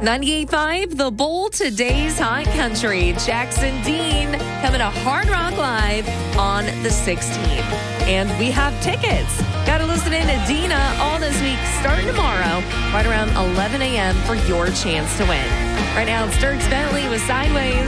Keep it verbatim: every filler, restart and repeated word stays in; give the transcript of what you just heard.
ninety-eight point five, The Bowl, today's High Country. Jackson Dean coming to Hard Rock Live on the sixteenth. And we have tickets. Got to listen in to Dina all this week, starting tomorrow, right around eleven a.m. for your chance to win. Right now, it's Dierks Bentley with Sideways.